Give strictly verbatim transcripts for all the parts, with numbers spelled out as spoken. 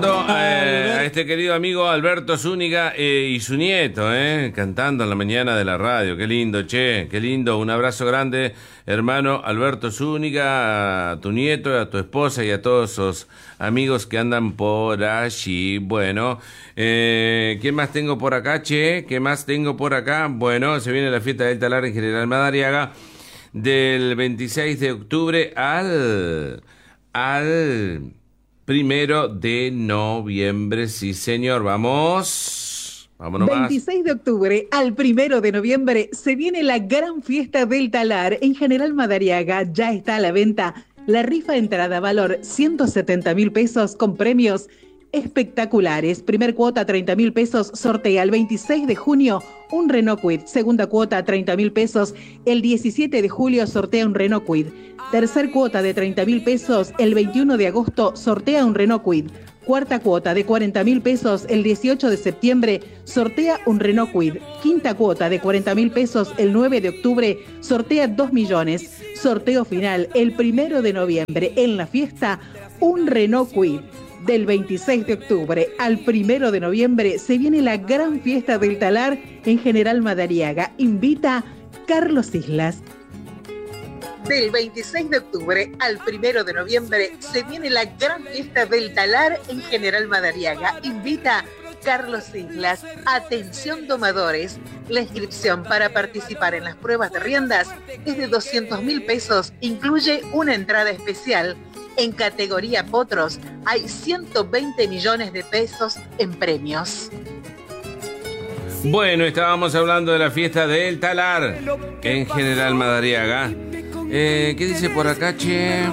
Eh, a este querido amigo Alberto Zúñiga eh, y su nieto, eh, cantando en la mañana de la radio. Qué lindo, che, qué lindo. Un abrazo grande, hermano Alberto Zúñiga, a tu nieto, a tu esposa y a todos esos amigos que andan por allí. Bueno, eh, ¿qué más tengo por acá, che? ¿Qué más tengo por acá? Bueno, se viene la fiesta del Talar en General Madariaga del veintiséis de octubre al... al... Primero de noviembre, sí señor, vamos, vámonos más. veintiséis de octubre al primero de noviembre se viene la gran fiesta del Talar en General Madariaga. Ya está a la venta la rifa de entrada, valor ciento setenta mil pesos con premios espectaculares. Primer cuota treinta mil pesos, sortea el veintiséis de junio un Renault Kwid. Segunda cuota treinta mil pesos, el diecisiete de julio sortea un Renault Kwid. Tercer cuota de treinta mil pesos, el veintiuno de agosto sortea un Renault Kwid. Cuarta cuota de cuarenta mil pesos, el dieciocho de septiembre sortea un Renault Kwid. Quinta cuota de cuarenta mil pesos, el nueve de octubre sortea dos millones. Sorteo final el primero de noviembre en la fiesta, un Renault Kwid. Del veintiséis de octubre al primero de noviembre se viene la gran fiesta del Talar en General Madariaga. Invita Carlos Islas. Del veintiséis de octubre al primero de noviembre se viene la gran fiesta del Talar en General Madariaga. Invita Carlos Islas. Atención domadores. La inscripción para participar en las pruebas de riendas es de doscientos mil pesos. Incluye una entrada especial. En categoría potros hay ciento veinte millones de pesos en premios. Bueno, estábamos hablando de la fiesta del Talar en General Madariaga. Eh, ¿Qué dice por acá, che?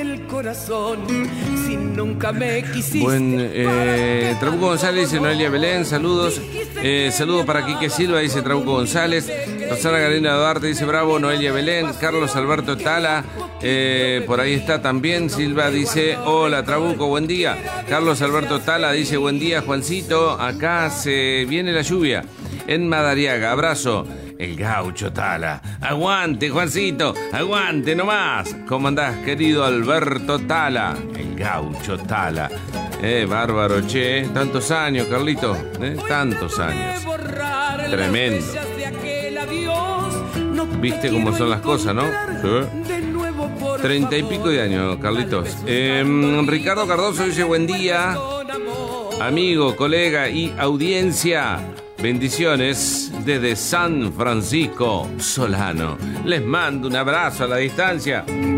Buen, eh, Trabuco González dice Noelia Belén, saludos. Eh, saludo para Quique Silva, dice Trabuco González. Rosana Galena Duarte dice bravo, Noelia Belén. Carlos Alberto Tala, eh, por ahí está también. Silva dice hola Trabuco, buen día. Carlos Alberto Tala dice buen día, Juancito. Acá se viene la lluvia en Madariaga, abrazo. El gaucho Tala. Aguante, Juancito, aguante nomás. ¿Cómo andás, querido Alberto Tala? El gaucho Tala. Eh, bárbaro, che. Tantos años, Carlito. Eh, tantos años. Tremendo. Viste cómo son las cosas, ¿no? Sí. Treinta y pico de años, Carlitos. Eh, Ricardo Cardoso dice buen día. Amigo, colega y audiencia. Bendiciones desde San Francisco Solano. Les mando un abrazo a la distancia.